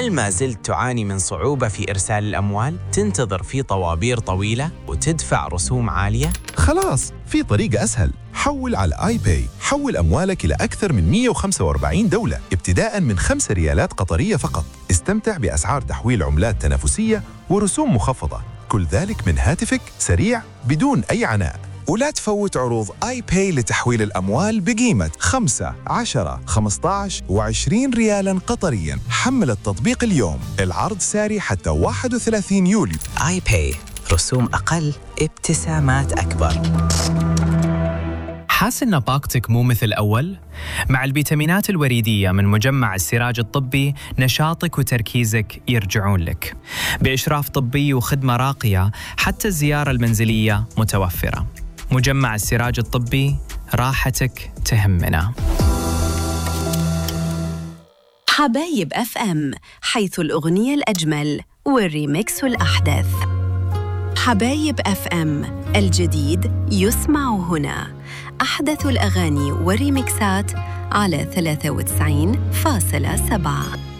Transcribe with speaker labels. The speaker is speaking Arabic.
Speaker 1: هل ما زلت تعاني من صعوبة في إرسال الأموال؟ تنتظر في طوابير طويلة وتدفع رسوم عالية؟
Speaker 2: خلاص، في طريقة أسهل. حول على آي باي. حول أموالك إلى أكثر من 145 دولة ابتداءً من 5 ريالات قطرية فقط. استمتع بأسعار تحويل عملات تنافسية ورسوم مخفضة، كل ذلك من هاتفك، سريع بدون أي عناء.
Speaker 3: ولا تفوت عروض آي باي لتحويل الأموال بقيمة 5، 10، 15 و20 ريالاً قطرياً. حمل التطبيق اليوم، العرض ساري حتى 31 يوليو.
Speaker 1: آي باي، رسوم أقل، ابتسامات أكبر.
Speaker 4: حاس إن طاقتك مو مثل أول؟ مع الفيتامينات الوريدية من مجمع السراج الطبي نشاطك وتركيزك يرجعون لك بإشراف طبي وخدمة راقية، حتى الزيارة المنزلية متوفرة. مجمع السراج الطبي، راحتك تهمنا.
Speaker 5: حبايب اف ام، حيث الأغنية الأجمل والريميكس الأحدث. حبايب اف ام، الجديد يسمع هنا. أحدث الأغاني والريميكسات على 93.7.